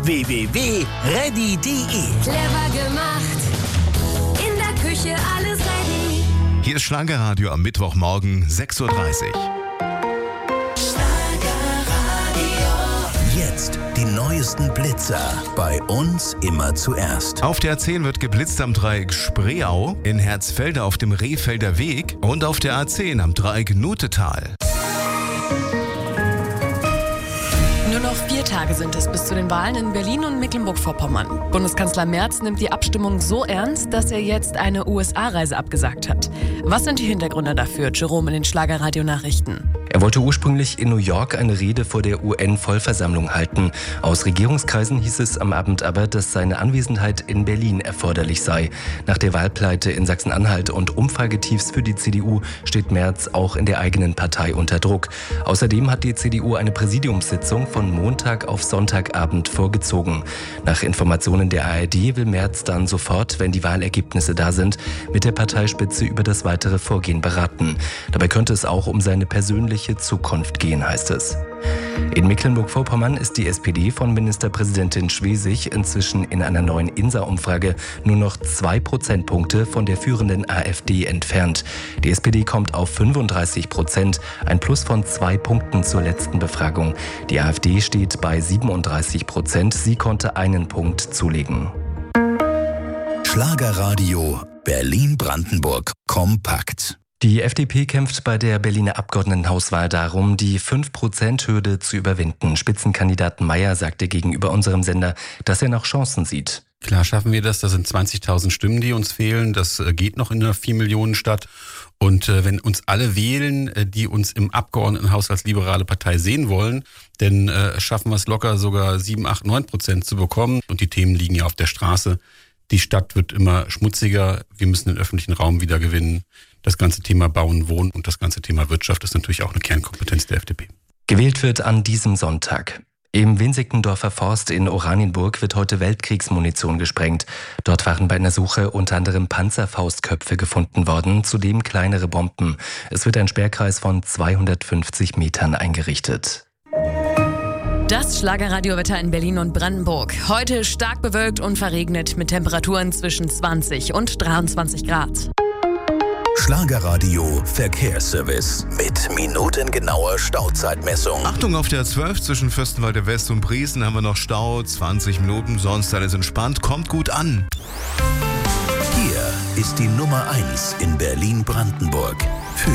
www.ready.de. Clever gemacht. In der Küche alles ready. Hier ist Schlagerradio am Mittwochmorgen 6.30 Uhr. Jetzt die neuesten Blitzer. Bei uns immer zuerst. Auf der A10 wird geblitzt am Dreieck Spreeau, in Herzfelde auf dem Rehfelder Weg und auf der A10 am Dreieck Nutetal. Nur noch 4 Tage sind es bis zu den Wahlen in Berlin und Mecklenburg-Vorpommern. Bundeskanzler Merz nimmt die Abstimmung so ernst, dass er jetzt eine USA-Reise abgesagt hat. Was sind die Hintergründe dafür, Jerome in den Schlagerradio-Nachrichten? Er wollte ursprünglich in New York eine Rede vor der UN-Vollversammlung halten. Aus Regierungskreisen hieß es am Abend aber, dass seine Anwesenheit in Berlin erforderlich sei. Nach der Wahlpleite in Sachsen-Anhalt und Umfragetiefs für die CDU steht Merz auch in der eigenen Partei unter Druck. Außerdem hat die CDU eine Präsidiumssitzung von Montag auf Sonntagabend vorgezogen. Nach Informationen der ARD will Merz dann sofort, wenn die Wahlergebnisse da sind, mit der Parteispitze über das weitere Vorgehen beraten. Dabei könnte es auch um seine persönliche Zukunft gehen, heißt es. In Mecklenburg-Vorpommern ist die SPD von Ministerpräsidentin Schwesig inzwischen in einer neuen INSA-Umfrage nur noch 2 Prozentpunkte von der führenden AfD entfernt. Die SPD kommt auf 35%, ein Plus von 2 Punkten zur letzten Befragung. Die AfD steht bei 37%, sie konnte einen Punkt zulegen. Schlagerradio Berlin-Brandenburg kompakt. Die FDP kämpft bei der Berliner Abgeordnetenhauswahl darum, die 5%-Hürde zu überwinden. Spitzenkandidat Mayer sagte gegenüber unserem Sender, dass er noch Chancen sieht. Klar schaffen wir das. Das sind 20.000 Stimmen, die uns fehlen. Das geht noch in einer 4-Millionen-Stadt. Und wenn uns alle wählen, die uns im Abgeordnetenhaus als liberale Partei sehen wollen, dann schaffen wir es locker sogar 7, 8, 9% zu bekommen. Und die Themen liegen ja auf der Straße. Die Stadt wird immer schmutziger. Wir müssen den öffentlichen Raum wieder gewinnen. Das ganze Thema Bauen, Wohnen und das ganze Thema Wirtschaft ist natürlich auch eine Kernkompetenz der FDP. Gewählt wird an diesem Sonntag. Im Winsickendorfer Forst in Oranienburg wird heute Weltkriegsmunition gesprengt. Dort waren bei einer Suche unter anderem Panzerfaustköpfe gefunden worden, zudem kleinere Bomben. Es wird ein Sperrkreis von 250 Metern eingerichtet. Das Schlagerradiowetter in Berlin und Brandenburg. Heute stark bewölkt und verregnet mit Temperaturen zwischen 20 und 23 Grad. Schlagerradio Verkehrsservice mit minutengenauer Stauzeitmessung. Achtung, auf der A12 zwischen Fürstenwalde West und Briesen haben wir noch Stau, 20 Minuten, sonst alles entspannt, kommt gut an. Hier ist die Nummer 1 in Berlin-Brandenburg.